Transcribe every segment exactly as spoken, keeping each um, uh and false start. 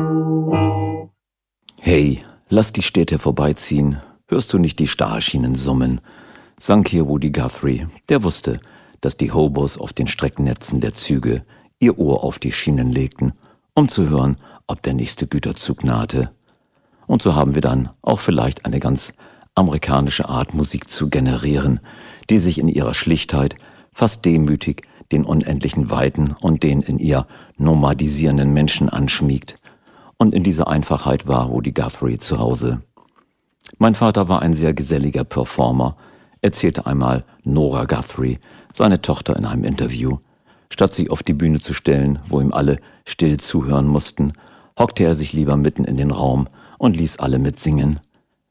Hey, lass die Städte vorbeiziehen, hörst du nicht die Stahlschienen summen, sang hier Woody Guthrie, der wusste, dass die Hobos auf den Streckennetzen der Züge ihr Ohr auf die Schienen legten, um zu hören, ob der nächste Güterzug nahte. Und so haben wir dann auch vielleicht eine ganz amerikanische Art, Musik zu generieren, die sich in ihrer Schlichtheit fast demütig den unendlichen Weiten und den in ihr nomadisierenden Menschen anschmiegt. Und in dieser Einfachheit war Woody Guthrie zu Hause. Mein Vater war ein sehr geselliger Performer, erzählte einmal Nora Guthrie, seine Tochter, in einem Interview. Statt sich auf die Bühne zu stellen, wo ihm alle still zuhören mussten, hockte er sich lieber mitten in den Raum und ließ alle mitsingen.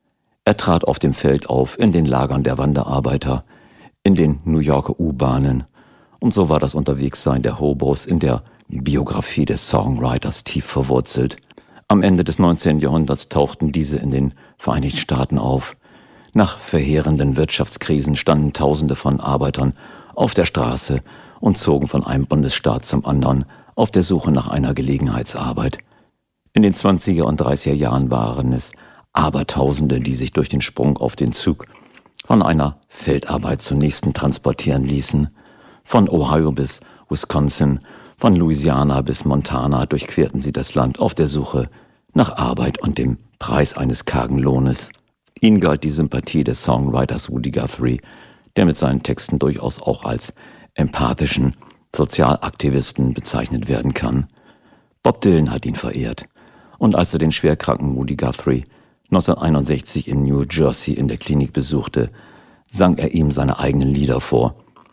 Er trat auf dem Feld auf, in den Lagern der Wanderarbeiter, in den New Yorker U-Bahnen. Und so war das Unterwegssein der Hobos in der Biografie des Songwriters tief verwurzelt. Am Ende des neunzehnten Jahrhunderts tauchten diese in den Vereinigten Staaten auf. Nach verheerenden Wirtschaftskrisen standen Tausende von Arbeitern auf der Straße und zogen von einem Bundesstaat zum anderen auf der Suche nach einer Gelegenheitsarbeit. In den zwanziger und dreißiger Jahren waren es Abertausende, die sich durch den Sprung auf den Zug von einer Feldarbeit zur nächsten transportieren ließen. Von Ohio bis Wisconsin, von Louisiana bis Montana durchquerten sie das Land auf der Suche nach Arbeit und dem Preis eines kargen Lohnes. Ihnen galt die Sympathie des Songwriters Woody Guthrie, der mit seinen Texten durchaus auch als empathischen Sozialaktivisten bezeichnet werden kann. Bob Dylan hat ihn verehrt. Und als er den schwerkranken Woody Guthrie neunzehnhunderteinundsechzig in New Jersey in der Klinik besuchte, sang er ihm seine eigenen Lieder vor.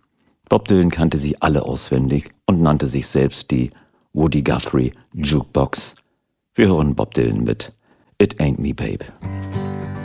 Bob Dylan kannte sie alle auswendig und nannte sich selbst die Woody Guthrie Jukebox. Wir hören Bob Dylan mit It Ain't Me, Babe.